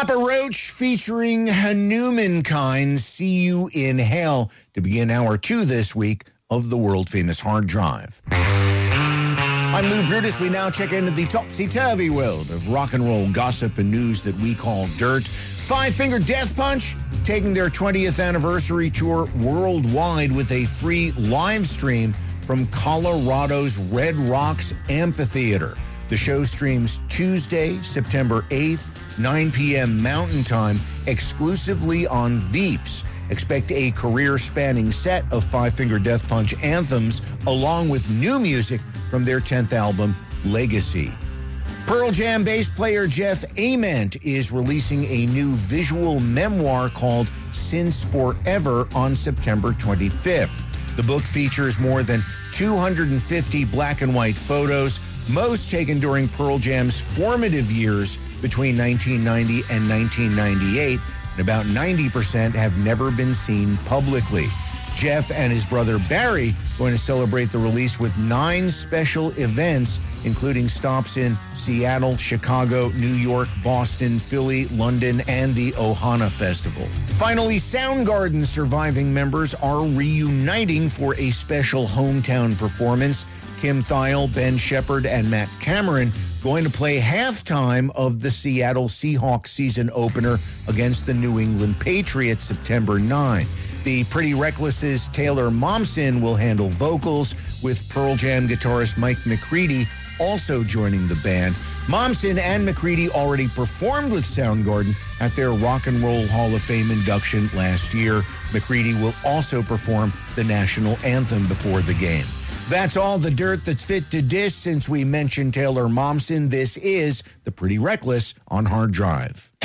Papa Roach featuring Hanumankind, See You in Hell, to begin hour 2 this week of the world-famous Hard Drive. I'm Lou Brutus. We now check into the topsy-turvy world of rock and roll gossip and news that we call dirt. Five Finger Death Punch taking their 20th anniversary tour worldwide with a free live stream from Colorado's Red Rocks Amphitheater. The show streams Tuesday, September 8th, 9 p.m. Mountain Time, exclusively on Veeps. Expect a career-spanning set of Five Finger Death Punch anthems, along with new music from their 10th album, Legacy. Pearl Jam bass player Jeff Ament is releasing a new visual memoir called Since Forever on September 25th. The book features more than 250 black and white photos, most taken during Pearl Jam's formative years between 1990 and 1998, and about 90% have never been seen publicly. Jeff and his brother Barry going to celebrate the release with 9 special events, including stops in Seattle, Chicago, New York, Boston, Philly, London, and the Ohana Festival. Finally, Soundgarden surviving members are reuniting for a special hometown performance. Kim Thayil, Ben Shepherd, and Matt Cameron going to play halftime of the Seattle Seahawks season opener against the New England Patriots September 9. The Pretty Reckless's Taylor Momsen will handle vocals, with Pearl Jam guitarist Mike McCready also joining the band. Momsen and McCready already performed with Soundgarden at their Rock and Roll Hall of Fame induction last year. McCready will also perform the national anthem before the game. That's all the dirt that's fit to dish since we mentioned Taylor Momsen. This is The Pretty Reckless on Hard Drive.